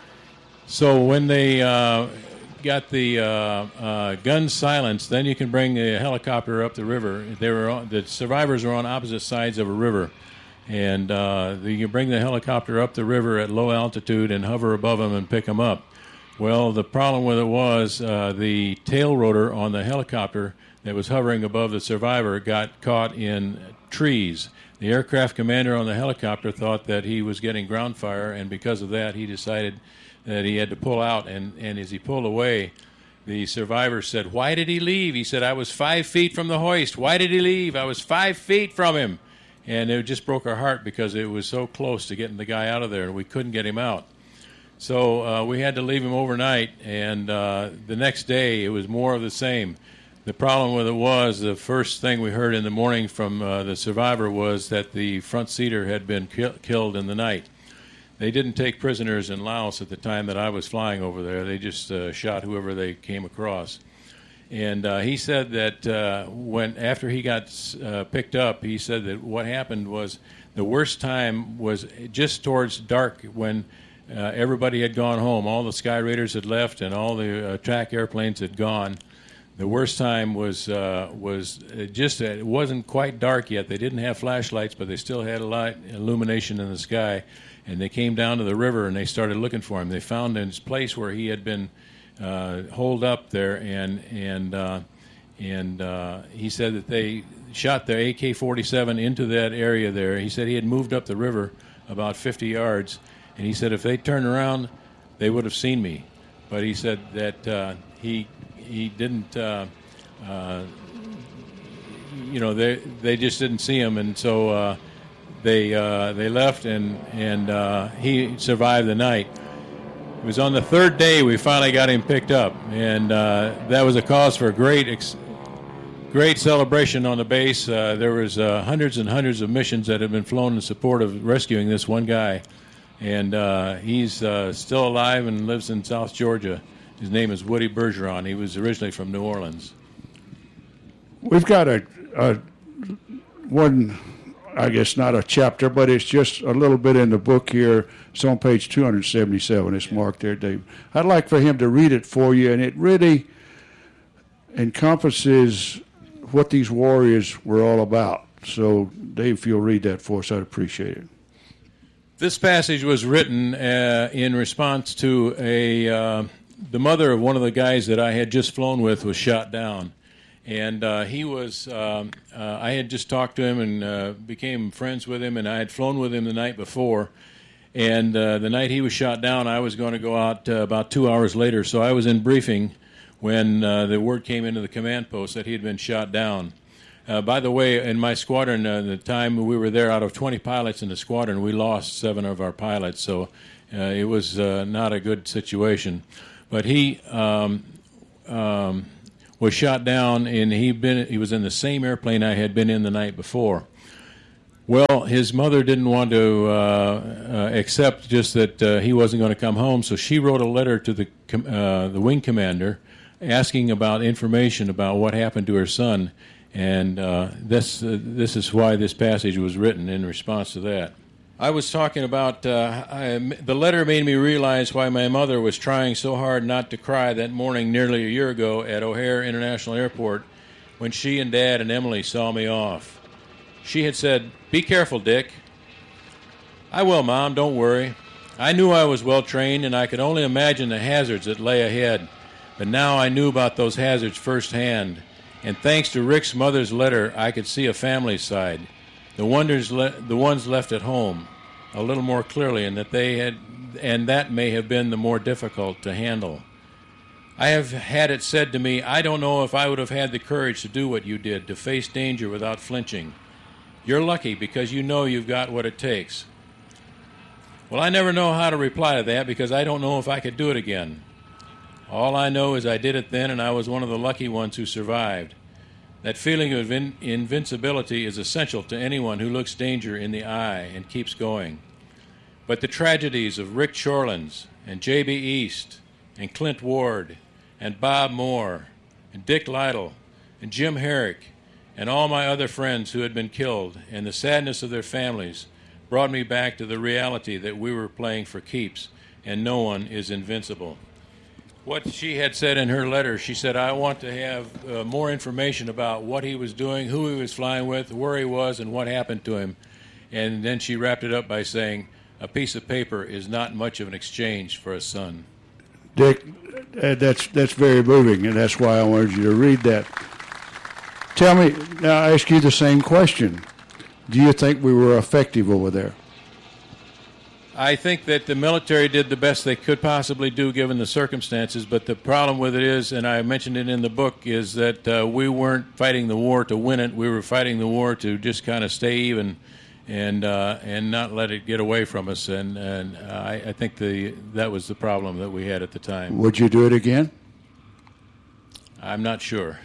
So when they uh, got the uh, uh, guns silenced, then you can bring the helicopter up the river. They were on, the survivors were on opposite sides of a river. And uh, you bring the helicopter up the river at low altitude and hover above them and pick them up. Well, the problem with it was uh, the tail rotor on the helicopter that was hovering above the survivor got caught in trees. The aircraft commander on the helicopter thought that he was getting ground fire, and because of that, he decided that he had to pull out. And, and as he pulled away, the survivor said, "Why did he leave?" He said, "I was five feet from the hoist. Why did he leave? I was five feet from him." And it just broke our heart because it was so close to getting the guy out of there, and we couldn't get him out. So uh, we had to leave him overnight, and uh, the next day it was more of the same. The problem with it was the first thing we heard in the morning from uh, the survivor was that the front seater had been ki- killed in the night. They didn't take prisoners in Laos at the time that I was flying over there. They just uh, shot whoever they came across. And uh, he said that uh, when after he got uh, picked up, he said that what happened was the worst time was just towards dark when uh, everybody had gone home. All the Sky Raiders had left and all the attack airplanes had gone. The worst time was uh, was just it wasn't quite dark yet. They didn't have flashlights, but they still had a light illumination in the sky. And they came down to the river and they started looking for him. They found his place where he had been Uh, holed up there, and and uh, and uh, he said that they shot their A K forty-seven into that area there. He said he had moved up the river about fifty yards, and he said if they turned around, they would have seen me. But he said that uh, he he didn't, uh, uh, you know, they they just didn't see him, and so uh, they uh, they left, and and uh, he survived the night. It was on the third day we finally got him picked up, and uh, that was a cause for a great, ex- great celebration on the base. Uh, there was uh, hundreds and hundreds of missions that have been flown in support of rescuing this one guy, and uh, he's uh, still alive and lives in South Georgia. His name is Woody Bergeron. He was originally from New Orleans. We've got a, a one, I guess not a chapter, but it's just a little bit in the book here. It's on page two seventy-seven. It's marked there, Dave. I'd like for him to read it for you, and it really encompasses what these warriors were all about. So, Dave, if you'll read that for us, I'd appreciate it. This passage was written uh, in response to a uh, the mother of one of the guys that I had just flown with was shot down. And uh, he was, um, uh, I had just talked to him and uh, became friends with him, and I had flown with him the night before. And uh, the night he was shot down, I was going to go out uh, about two hours later. So I was in briefing when uh, the word came into the command post that he had been shot down. Uh, by the way, in my squadron, uh, the time we were there, out of twenty pilots in the squadron, we lost seven of our pilots, so uh, it was uh, not a good situation. But he um, um, was shot down, and he been he was in the same airplane I had been in the night before. Well, his mother didn't want to uh, uh, accept just that uh, he wasn't going to come home, so she wrote a letter to the com- uh, the wing commander asking about information about what happened to her son. And uh, this uh, this is why this passage was written in response to that. I was talking about uh, I, the letter made me realize why my mother was trying so hard not to cry that morning nearly a year ago at O'Hare International Airport when she and Dad and Emily saw me off. She had said, "Be careful, Dick." "I will, Mom, don't worry." I knew I was well trained and I could only imagine the hazards that lay ahead. But now I knew about those hazards firsthand. And thanks to Rick's mother's letter, I could see a family side, the wonders, le- the ones left at home, a little more clearly, and that they had, and that may have been the more difficult to handle. I have had it said to me, I don't know if I would have had the courage to do what you did, to face danger without flinching. You're lucky because you know you've got what it takes. Well, I never know how to reply to that because I don't know if I could do it again. All I know is I did it then, and I was one of the lucky ones who survived. That feeling of in- invincibility is essential to anyone who looks danger in the eye and keeps going. But the tragedies of Rick Shorlands and J B East and Clint Ward and Bob Moore and Dick Lytle and Jim Herrick and all my other friends who had been killed and the sadness of their families brought me back to the reality that we were playing for keeps and no one is invincible. What she had said in her letter, she said, I want to have uh, more information about what he was doing, who he was flying with, where he was, and what happened to him. And then she wrapped it up by saying, a piece of paper is not much of an exchange for a son. Dick, uh, that's that's very moving, and that's why I wanted you to read that. Tell me, now I ask you the same question. Do you think we were effective over there? I think that the military did the best they could possibly do given the circumstances, but the problem with it is, and I mentioned it in the book, is that uh, we weren't fighting the war to win it. We were fighting the war to just kind of stay even and uh, and not let it get away from us. And, and I, I think the that was the problem that we had at the time. Would you do it again? I'm not sure.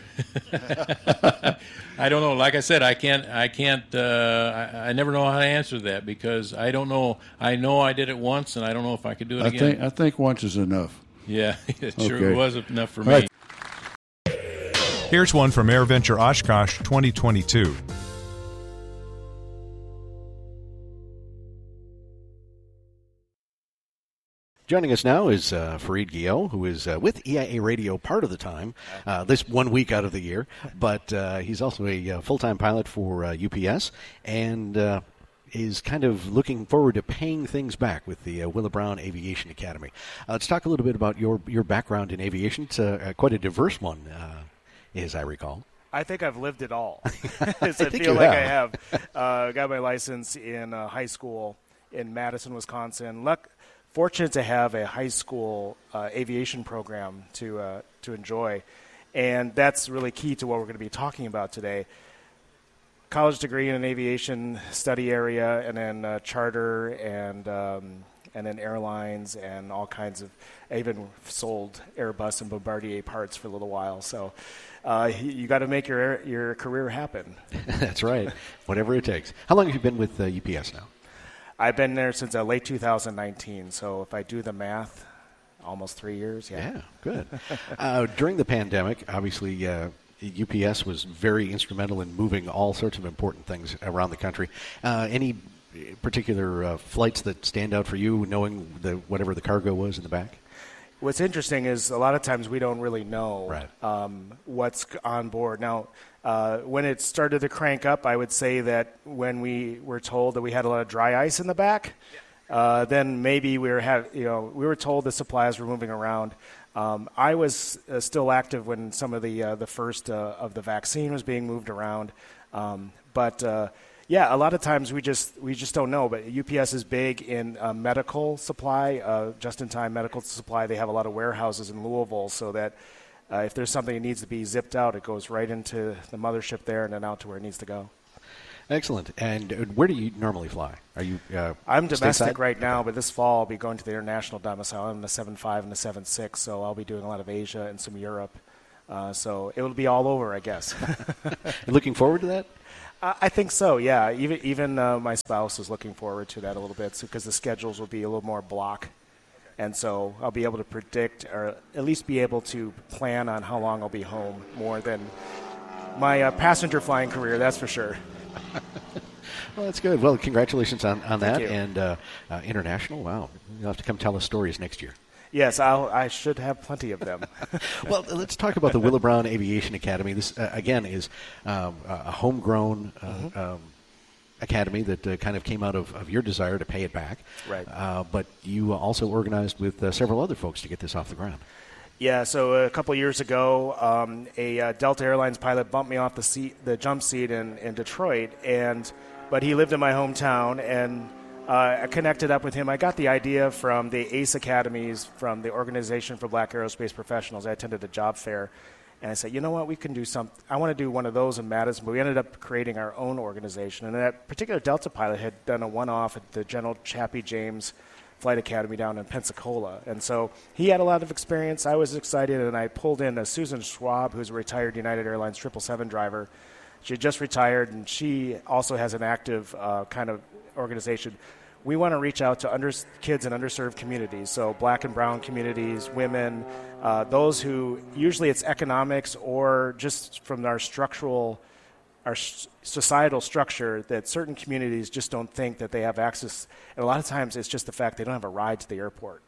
I don't know. Like I said, I can't. I can't. Uh, I, I never know how to answer that because I don't know. I know I did it once, and I don't know if I could do it I again. think I think once is enough. Yeah, it sure Okay. was enough for All me. right. Here's one from AirVenture Oshkosh twenty twenty-two. Joining us now is uh, Fareed Guillot, who is uh, with E I A Radio part of the time, uh, this one week out of the year, but uh, he's also a uh, full-time pilot for uh, U P S and uh, is kind of looking forward to paying things back with the uh, Willa Brown Aviation Academy. Uh, let's talk a little bit about your, your background in aviation. It's uh, quite a diverse one, uh, as I recall. I think I've lived it all. I I think feel you like have. I have. Uh, got my license in uh, high school in Madison, Wisconsin. Luck, fortunate to have a high school uh, aviation program to uh, to enjoy, and that's really key to what we're going to be talking about today. College degree in an aviation study area, and then uh, charter, and um, and then airlines, and all kinds of. I even sold Airbus and Bombardier parts for a little while. So uh, you, you got to make your your career happen. That's right. Whatever it takes. How long have you been with uh, U P S now? I've been there since uh, late two thousand nineteen. So if I do the math, almost three years. Yeah, Yeah, good. uh, during the pandemic, obviously, uh, U P S was very instrumental in moving all sorts of important things around the country. Uh, any particular uh, flights that stand out for you, knowing the whatever the cargo was in the back? What's interesting is a lot of times we don't really know Right. um, what's on board. Now, uh, when it started to crank up, I would say that when we were told that we had a lot of dry ice in the back, uh, then maybe we were have you know we were told the supplies were moving around. Um, I was uh, still active when some of the uh, the first uh, of the vaccine was being moved around, um, but. Uh, Yeah, a lot of times we just we just don't know. But U P S is big in uh, medical supply, uh, just-in-time medical supply. They have a lot of warehouses in Louisville, so that uh, if there's something that needs to be zipped out, it goes right into the mothership there and then out to where it needs to go. Excellent. And uh, where do you normally fly? Are you? Uh, I'm domestic stateside? right now, but this fall I'll be going to the international domicile. I'm the seven five and the seven six, so I'll be doing a lot of Asia and some Europe. Uh, so it will be all over, I guess. Looking forward to that? Uh, I think so, yeah. Even even uh, my spouse is looking forward to that a little bit because the schedules will be a little more block. And so I'll be able to predict or at least be able to plan on how long I'll be home more than my uh, passenger flying career, that's for sure. Well, that's good. Well, congratulations on, on that. Thank you. And uh, uh, international, wow. You'll have to come tell us stories next year. Yes, I'll, I should have plenty of them. Well, let's talk about the Willa Brown Aviation Academy. This, uh, again, is um, a homegrown uh, mm-hmm. um, academy that uh, kind of came out of, of your desire to pay it back. Right. Uh, but you also organized with uh, several other folks to get this off the ground. Yeah, so a couple of years ago, um, a uh, Delta Airlines pilot bumped me off the seat, the jump seat in, in Detroit, and but he lived in my hometown, and uh, I connected up with him. I got the idea from the ACE Academies, from the Organization for Black Aerospace Professionals. I attended a job fair, and I said, you know what, we can do something. I want to do one of those in Madison, but we ended up creating our own organization. And that particular Delta pilot had done a one-off at the General Chappie James Flight Academy down in Pensacola. And so he had a lot of experience. I was excited, and I pulled in a Susan Schwab, who's a retired United Airlines triple seven driver. She had just retired, and she also has an active uh, kind of organization. We want to reach out to under, kids in underserved communities, so black and brown communities, women, uh, those who usually it's economics or just from our structural, our societal structure that certain communities just don't think that they have access. And a lot of times it's just the fact they don't have a ride to the airport.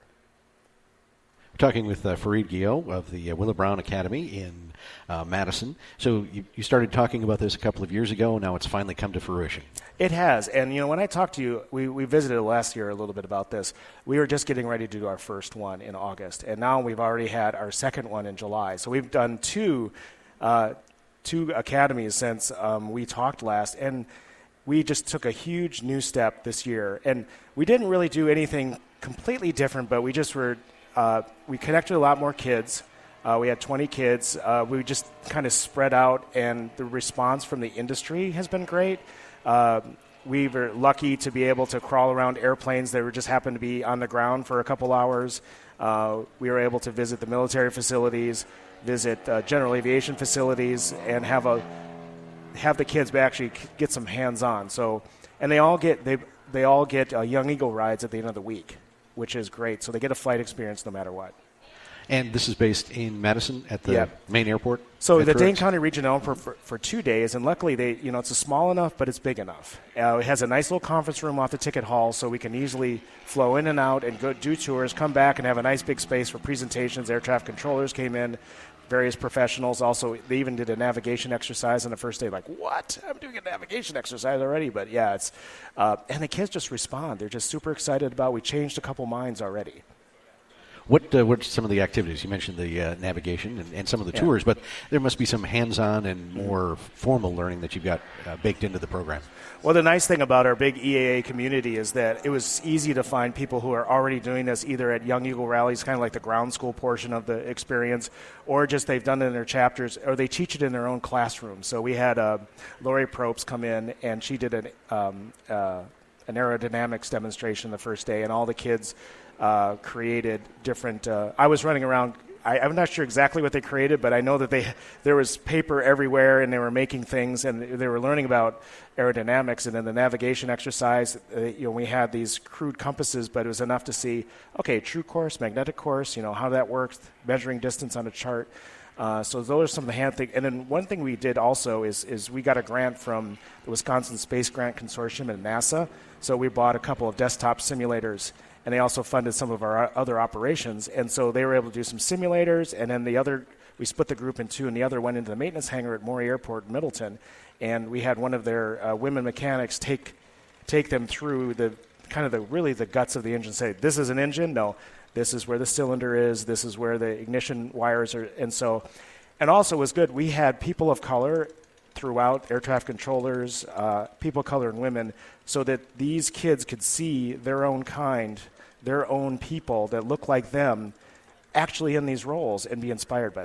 We're talking with uh, Fareed Ghio of the uh, Willa Brown Academy in uh, Madison. So you, you started talking about this a couple of years ago. Now it's finally come to fruition. It has. And, you know, when I talked to you, we, we visited last year a little bit about this. We were just getting ready to do our first one in August. And now we've already had our second one in July. So we've done two uh, two academies since um, we talked last. And we just took a huge new step this year. And we didn't really do anything completely different, but we just were uh, we connected a lot more kids. Uh, we had twenty kids. Uh, we just kind of spread out, and the response from the industry has been great. Uh, we were lucky to be able to crawl around airplanes that were just happened to be on the ground for a couple hours. Uh, we were able to visit the military facilities, visit uh, general aviation facilities, and have a have the kids actually get some hands-on. So, and they all get they they all get uh, Young Eagle rides at the end of the week, which is great. So they get a flight experience no matter what. And this is based in Madison at the yeah. main airport? So the correct? Dane County Regional Airport for, for two days, and luckily they, you know, it's a small enough, but it's big enough. Uh, it has a nice little conference room off the ticket hall, so we can easily flow in and out and go do tours, come back and have a nice big space for presentations. Air traffic controllers came in, various professionals. Also, they even did a navigation exercise on the first day. Like, what? I'm doing a navigation exercise already, but yeah, it's uh, and the kids just respond. They're just super excited about. We changed a couple minds already. What uh, what are some of the activities? You mentioned the uh, navigation and, and some of the yeah. tours, but there must be some hands-on and more formal learning that you've got uh, baked into the program. Well, the nice thing about our big E A A community is that it was easy to find people who are already doing this either at Young Eagle rallies, kind of like the ground school portion of the experience, or just they've done it in their chapters, or they teach it in their own classroom. So we had uh, Lori Probst come in, and she did an, um, uh, an aerodynamics demonstration the first day, and all the kids Uh, created different. Uh, I was running around. I, I'm not sure exactly what they created, but I know that they there was paper everywhere, and they were making things, and they were learning about aerodynamics. And then the navigation exercise, uh, you know, we had these crude compasses, but it was enough to see, okay, true course, magnetic course, you know, how that works, measuring distance on a chart. Uh, so those are some of the hand things. And then one thing we did also is is we got a grant from the Wisconsin Space Grant Consortium and NASA. So we bought a couple of desktop simulators. And they also funded some of our other operations. And so they were able to do some simulators. And then the other, we split the group in two, and the other went into the maintenance hangar at Maury Airport in Middleton. And we had one of their uh, women mechanics take take them through the kind of the really the guts of the engine. Say, this is an engine? No. This is where the cylinder is. This is where the ignition wires are. And so, and also it was good. We had people of color throughout, air traffic controllers, uh, people of color and women, so that these kids could see their own kind, their own people that look like them actually in these roles and be inspired by that.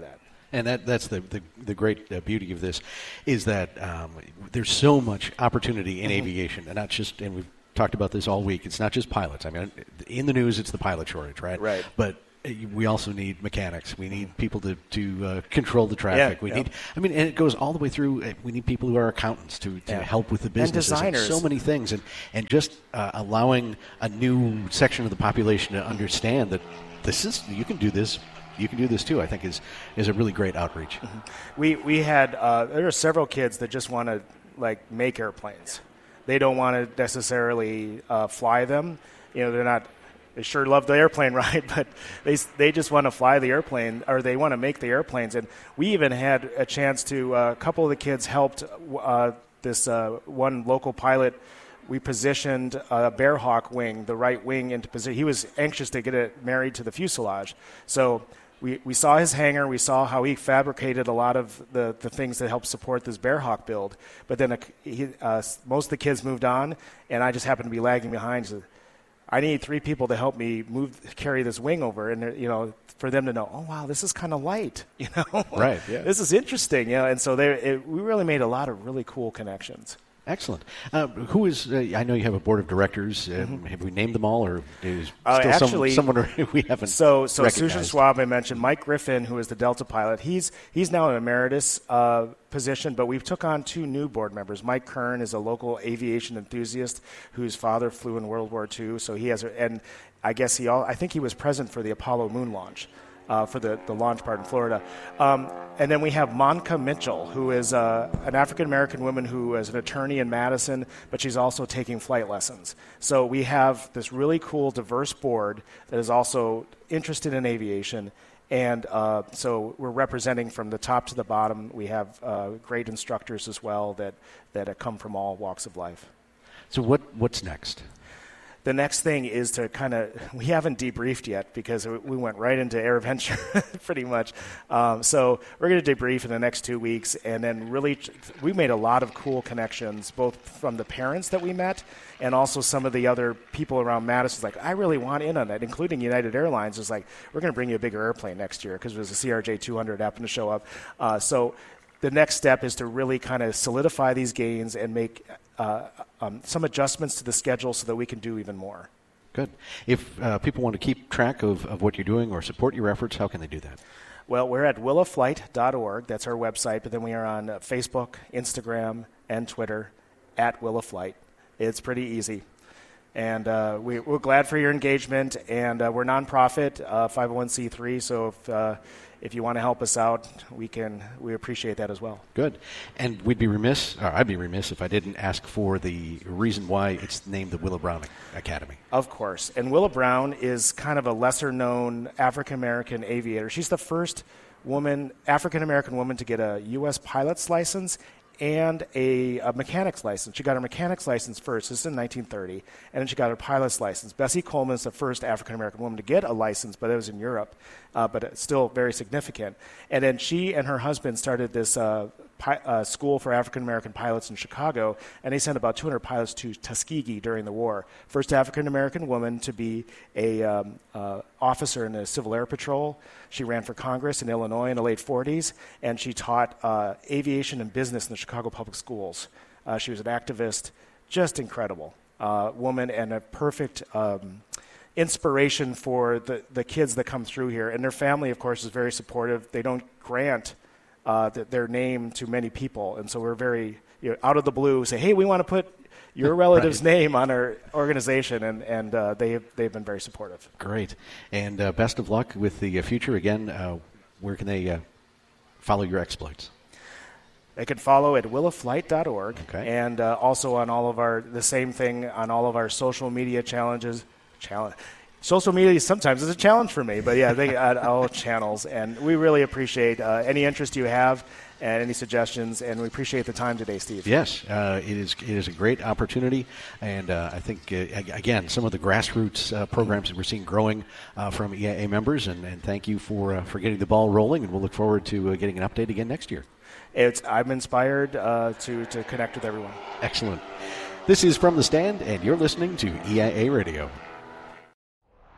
And that, that's the, the, the great uh, beauty of this is that um, there's so much opportunity in mm-hmm. aviation, and not just, and we've talked about this all week, it's not just pilots. I mean, in the news, it's the pilot shortage, right? Right. But we also need mechanics. We need people to, to uh, control the traffic. Yeah, we yeah. need, I mean, and it goes all the way through. We need people who are accountants to, to yeah. help with the business. And designers. So many things. And, and just uh, allowing a new section of the population to understand that this is, you can do this. You can do this too, I think is is a really great outreach. Mm-hmm. We we had, uh, there are several kids that just want to like make airplanes. They don't want to necessarily uh, fly them. You know, they're not, they sure love the airplane ride, but they they just want to fly the airplane, or they want to make the airplanes. And we even had a chance to, uh, a couple of the kids helped uh, this uh, one local pilot. We positioned a Bearhawk wing, the right wing, into position. He was anxious to get it married to the fuselage. So we, we saw his hangar. We saw how he fabricated a lot of the, the things that helped support this Bearhawk build. But then a, he, uh, most of the kids moved on, and I just happened to be lagging behind. So I need three people to help me move, carry this wing over, and you know, for them to know, oh wow, this is kind of light, you know, right? Yeah, this is interesting, you know. And so they, it, we really made a lot of really cool connections. Excellent. Uh, who is? Uh, I know you have a board of directors. Uh, mm-hmm. Have we named them all, or is uh, still actually, some, someone we haven't? So, so recognized? Susan Schwab, I mentioned Mike Griffin, who is the Delta pilot. He's he's now an emeritus uh, position, but we've took on two new board members. Mike Kern is a local aviation enthusiast whose father flew in World War Two, so he has, a, and I guess he all, I think he was present for the Apollo moon launch. Uh, for the, the launch part in Florida. Um, and then we have Monica Mitchell, who is uh, an African-American woman who is an attorney in Madison, but she's also taking flight lessons. So we have this really cool, diverse board that is also interested in aviation. And uh, so we're representing from the top to the bottom. We have uh, great instructors as well that, that come from all walks of life. So what what's next? The next thing is to kind of, we haven't debriefed yet because we went right into AirVenture pretty much. Um, so we're going to debrief in the next two weeks. And then really, we made a lot of cool connections, both from the parents that we met and also some of the other people around Madison. Like, I really want in on that, including United Airlines. Is like, we're going to bring you a bigger airplane next year because it was a C R J two hundred happened to show up. Uh, so the next step is to really kind of solidify these gains and make uh, um, some adjustments to the schedule so that we can do even more. Good. If uh, people want to keep track of, of what you're doing or support your efforts, how can they do that? Well, we're at willa flight dot org. That's our website. But then we are on uh, Facebook, Instagram, and Twitter at WillaFlight. It's pretty easy. And uh, we, we're glad for your engagement. And uh, we're nonprofit, uh, five oh one c three. So if uh, if you want to help us out, we can. We appreciate that as well. Good. And we'd be remiss, or I'd be remiss if I didn't ask for the reason why it's named the Willa Brown Academy. Of course. And Willa Brown is kind of a lesser-known African-American aviator. She's the first woman, African-American woman, to get a U S pilot's license and a, a mechanic's license. She got her mechanic's license first. This is in nineteen thirty. And then she got her pilot's license. Bessie Coleman is the first African-American woman to get a license, but it was in Europe. Uh, but it's still very significant. And then she and her husband started this uh, pi- uh, school for African-American pilots in Chicago, and they sent about two hundred pilots to Tuskegee during the war. First African-American woman to be a um, uh, officer in the Civil Air Patrol. She ran for Congress in Illinois in the late forties, and she taught uh, aviation and business in the Chicago Public Schools. Uh, she was an activist, just incredible uh, woman, and a perfect um, inspiration for the, the kids that come through here. And their family, of course, is very supportive. They don't grant uh, the, their name to many people. And so we're very, you know, out of the blue, say, hey, we want to put your relative's right. name on our organization. And, and uh, they have, they've been very supportive. Great. And uh, best of luck with the uh, future. Again, uh, where can they uh, follow your exploits? They can follow at willa flight dot org. Okay. And uh, also on all of our, the same thing on all of our social media challenges. Challenge. Social media sometimes is a challenge for me, but yeah, they at all channels, and we really appreciate uh, any interest you have and any suggestions, and we appreciate the time today, Steve. Yes, uh, it is. It is a great opportunity, and uh, I think uh, again some of the grassroots uh, programs that we're seeing growing uh, from E I A members, and, and thank you for uh, for getting the ball rolling, and we'll look forward to uh, getting an update again next year. It's, I'm inspired uh, to to connect with everyone. Excellent. This is From the Stand, and you're listening to E I A Radio.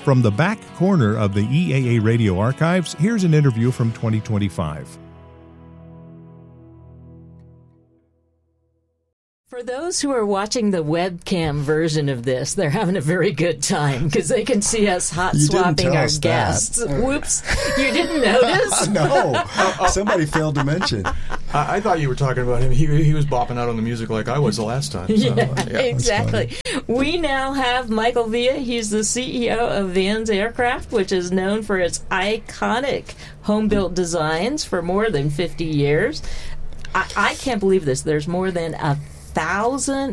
From the back corner of the E A A Radio archives, here's an interview from twenty twenty-five. For those who are watching the webcam version of this, they're having a very good time because they can see us hot You didn't swapping tell our us guests. that. Whoops. You didn't notice? No. Somebody failed to mention. I, I thought you were talking about him. He, he was bopping out on the music like I was the last time. So, yeah, yeah, exactly. We now have Michael Villa. He's the C E O of Vans Aircraft, which is known for its iconic home-built designs for more than fifty years. I, I can't believe this. There's more than a thousand